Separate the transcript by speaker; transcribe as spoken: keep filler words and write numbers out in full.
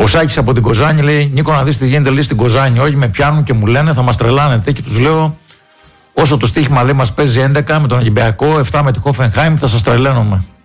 Speaker 1: Σάκης από την Κοζάνη λέει: Νίκο, να δεις τι γίνεται λέει στην Κοζάνη. Όλοι με πιάνουν και μου λένε θα μας τρελάνετε. Και τους λέω: όσο το στοίχημα λέει μας παίζει έντεκα με τον Ολυμπιακό, επτά με τη Χόφενχάιμ, θα σας τρελαίνουμε.